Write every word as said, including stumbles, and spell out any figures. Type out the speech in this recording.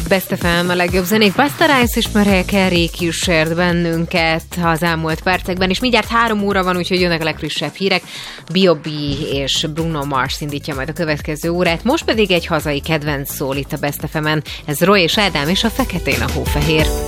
Best ef em, a legjobb zenék. Busta Rhymes és Mariah Carey kísért bennünket az elmúlt percekben, és mindjárt három óra van, úgyhogy jönnek a legfrissebb hírek. bé o bé és Bruno Mars indítja majd a következő órát, most pedig egy hazai kedvenc szól itt a Best ef emen. Ez Roy és Ádám és a Feketén a hófehér.